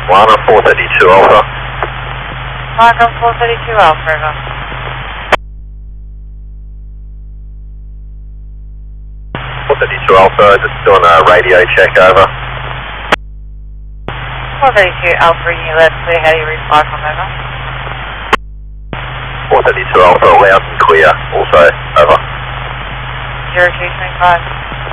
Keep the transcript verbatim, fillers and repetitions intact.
Lana four thirty-two Alpha. Lana four thirty-two Alpha, over. four thirty-two Alpha, just doing a radio check, over. four thirty-two Alpha, you left clear, how do you reply from over? four thirty-two Alpha, loud and clear, also, over. zero two twenty-five.